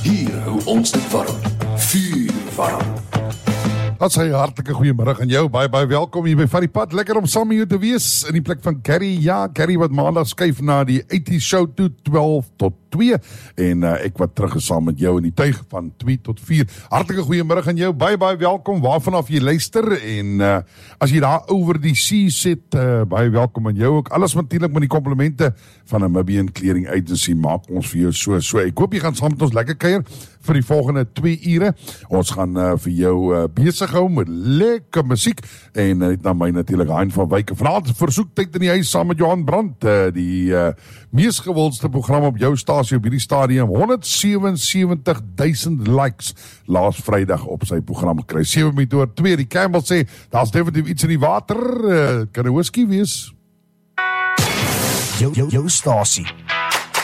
Hier hou ons dit warm. Vuur warm. Dat sê hartelike goeiemiddag aan jou, baie welkom hier by Van die Pad, lekker om saam met jou te wees, in die plek van Gary, Gary wat maandag skuif na die 80 show toe, 12 tot 2, en ek wat terug is saam met jou in die tuig van 2 tot 4, hartelike goeiemiddag aan jou, baie welkom, waarvan af jy luister, en as jy daar over die sea sit, baie welkom aan jou ook, alles natuurlijk met die komplimente van Namibian Clearing Agency, maak ons vir jou so, ek hoop jy gaan saam met ons lekker kuier, vir die volgende 2 ure, ons gaan vir jou besig hou met lekker musiek, en net na my natuurlijk Hein van Wyk, vanavond versoektyd in die huis saam met Johan Brandt, die mees gewildste program op jou stasie op hierdie stadium, 177,000 likes laas Vrydag op sy program gekry, 7 minute oor 2, die Campbell sê, daar is definitief iets in die water, kan 'n whisky wees. Jou stasie